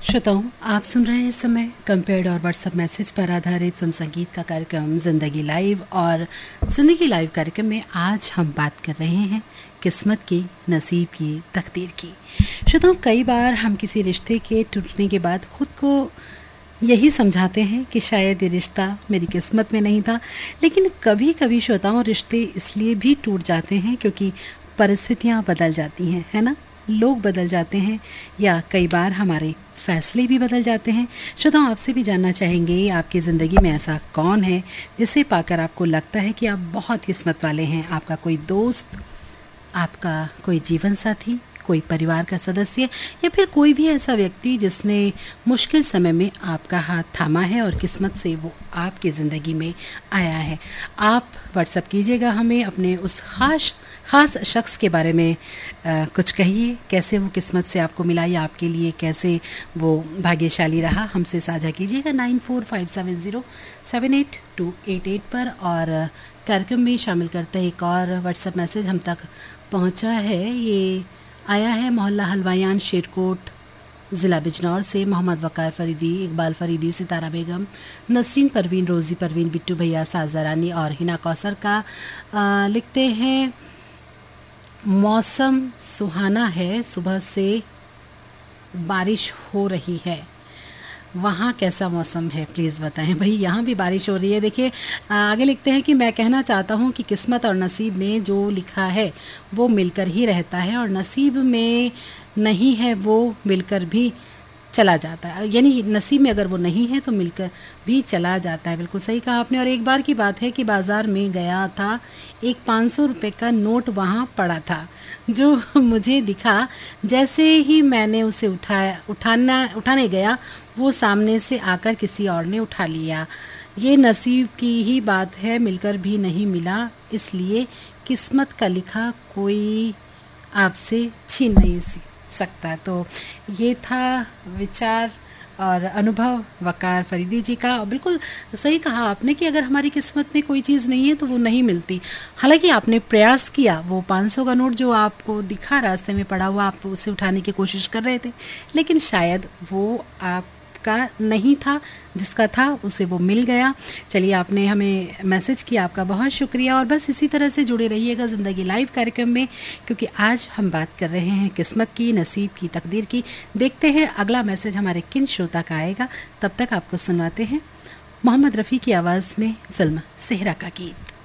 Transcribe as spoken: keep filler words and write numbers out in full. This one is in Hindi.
श्रोताओं, आप सुन रहे हैं इस समय कंपेयर्ड और व्हाट्सएप मैसेज पर आधारित फिल्म संगीत का कार्यक्रम जिंदगी लाइव। और जिंदगी लाइव कार्यक्रम में आज हम बात कर रहे हैं किस्मत की, नसीब की, तकदीर की। श्रोताओं, कई बार हम किसी रिश्ते के टूटने के बाद खुद को यही समझाते हैं कि शायद ये रिश्ता मेरी किस्मत में नहीं था। लेकिन कभी कभी श्रोताओं, रिश्ते इसलिए भी टूट जाते हैं क्योंकि परिस्थितियाँ बदल जाती हैं, है ना। लोग बदल जाते हैं या कई बार हमारे फैसले भी बदल जाते हैं। श्रोताओं, आपसे भी जानना चाहेंगे आपकी ज़िंदगी में ऐसा कौन है जिसे पाकर आपको लगता है कि आप बहुत किस्मत वाले हैं। आपका कोई दोस्त, आपका कोई जीवन साथी, कोई परिवार का सदस्य या फिर कोई भी ऐसा व्यक्ति जिसने मुश्किल समय में आपका हाथ थामा है और किस्मत से वो आपकी ज़िंदगी में आया है। आप व्हाट्सएप कीजिएगा हमें अपने उस खास खास शख्स के बारे में। आ, कुछ कहिए, कैसे वो किस्मत से आपको मिला या आपके लिए कैसे वो भाग्यशाली रहा, हमसे साझा कीजिएगा nine four five seven zero seven eight to eight eight पर। और कार्यक्रम में शामिल करते एक और व्हाट्सएप मैसेज हम तक पहुंचा है। ये आया है मोहल्ला हलवायान, शेरकोट, ज़िला बिजनौर से मोहम्मद वकार फरीदी, इकबाल फरीदी, सितारा बेगम, नसरीन परवीन, रोज़ी परवीन, बिट्टू भैया, साजा रानी और हिना कौसर का। आ, लिखते हैं, मौसम सुहाना है, सुबह से बारिश हो रही है। वहाँ कैसा मौसम है प्लीज़ बताएं। भाई, यहाँ भी बारिश हो रही है। देखिए, आगे लिखते हैं कि मैं कहना चाहता हूँ कि किस्मत और नसीब में जो लिखा है वो मिलकर ही रहता है और नसीब में नहीं है वो मिलकर भी चला जाता है। यानी नसीब में अगर वो नहीं है तो मिलकर भी चला जाता है। बिल्कुल सही कहा आपने। और एक बार की बात है कि बाज़ार में गया था, एक पाँच सौ रुपये का नोट वहाँ पड़ा था जो मुझे दिखा। जैसे ही मैंने उसे उठाया उठाना उठाने गया, वो सामने से आकर किसी और ने उठा लिया। ये नसीब की ही बात है, मिलकर भी नहीं मिला, इसलिए किस्मत का लिखा कोई आपसे छीन नहीं सकता। तो ये था विचार और अनुभव वकार फरीदी जी का। बिल्कुल सही कहा आपने कि अगर हमारी किस्मत में कोई चीज़ नहीं है तो वो नहीं मिलती। हालांकि आपने प्रयास किया, वो पाँच सौ का नोट जो आपको दिखा रास्ते में पड़ा हुआ, आप उसे उठाने की कोशिश कर रहे थे, लेकिन शायद वो आपका नहीं था, जिसका था उसे वो मिल गया। चलिए, आपने हमें मैसेज किया, आपका बहुत शुक्रिया। और बस इसी तरह से जुड़े रहिएगा ज़िंदगी लाइव कार्यक्रम में, क्योंकि आज हम बात कर रहे हैं किस्मत की, नसीब की, तकदीर की। देखते हैं अगला मैसेज हमारे किन श्रोता का आएगा। तब तक आपको सुनवाते हैं मोहम्मद रफ़ी की आवाज़ में फिल्म सेहरा का गीत।